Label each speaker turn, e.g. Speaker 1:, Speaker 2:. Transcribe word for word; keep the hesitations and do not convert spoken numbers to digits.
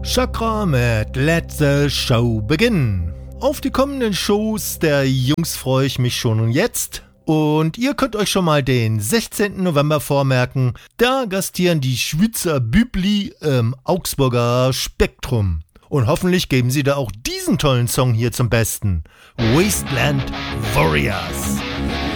Speaker 1: Chakra mit Let the Show begin. Auf die kommenden Shows der Jungs freue ich mich schon jetzt. Und ihr könnt euch schon mal den sechzehnten November vormerken. Da gastieren die Schweizer Bübli im Augsburger Spektrum. Und hoffentlich geben sie da auch diesen tollen Song hier zum Besten. Wasteland Warriors.